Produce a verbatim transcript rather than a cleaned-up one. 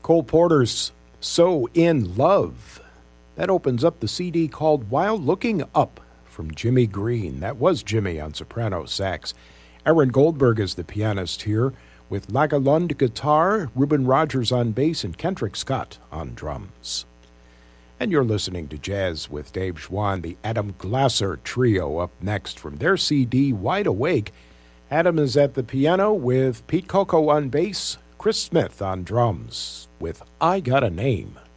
Cole Porter's So In Love. That opens up the C D called While Looking Up from Jimmy Green. That was Jimmy on soprano sax. Aaron Goldberg is the pianist here with Lagalund guitar, Reuben Rogers on bass, and Kendrick Scott on drums. And you're listening to Jazz with Dave Schwann, the Adam Glasser Trio up next from their C D Wide Awake. Adam is at the piano with Pete Coco on bass, Chris Smith on drums with I Got a Name.